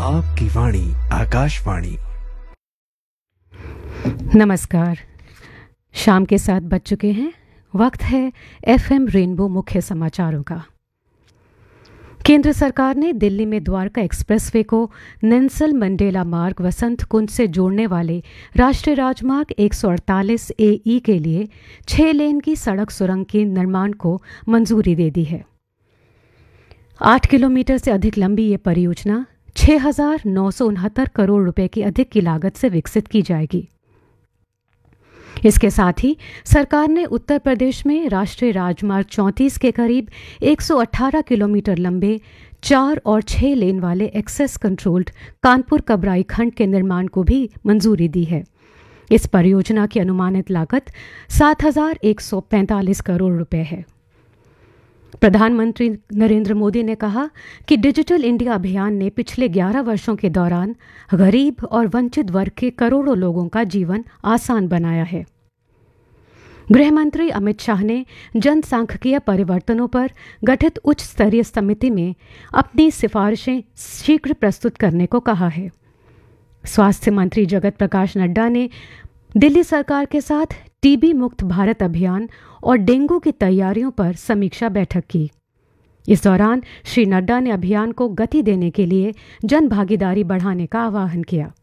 आपकी वाणी आकाशवाणी। नमस्कार। शाम के 7 बज चुके हैं। वक्त है एफएम रेनबो मुख्य समाचारों का। केंद्र सरकार ने दिल्ली में द्वारका एक्सप्रेसवे को नेल्सन मंडेला मार्ग वसंत कुंज से जोड़ने वाले राष्ट्रीय राजमार्ग 148 AE के लिए 6 लेन की सड़क सुरंग के निर्माण को मंजूरी दे दी है। 8 किलोमीटर से अधिक लंबी ये परियोजना 6,969 करोड़ रुपए की अधिक की लागत से विकसित की जाएगी। इसके साथ ही सरकार ने उत्तर प्रदेश में राष्ट्रीय राजमार्ग 34 के करीब 118 किलोमीटर लंबे 4 और 6 लेन वाले एक्सेस कंट्रोल्ड कानपुर कबराई खंड के निर्माण को भी मंजूरी दी है। इस परियोजना की अनुमानित लागत 7,145 करोड़ रुपए है। प्रधानमंत्री नरेंद्र मोदी ने कहा कि डिजिटल इंडिया अभियान ने पिछले 11 वर्षों के दौरान गरीब और वंचित वर्ग के करोड़ों लोगों का जीवन आसान बनाया है। गृह मंत्री अमित शाह ने जनसांख्यिकीय परिवर्तनों पर गठित उच्च स्तरीय समिति में अपनी सिफारिशें शीघ्र प्रस्तुत करने को कहा है। स्वास्थ्य मंत्री जगत प्रकाश नड्डा ने दिल्ली सरकार के साथ टीबी मुक्त भारत अभियान और डेंगू की तैयारियों पर समीक्षा बैठक की। इस दौरान श्री नड्डा ने अभियान को गति देने के लिए जन भागीदारी बढ़ाने का आह्वान किया।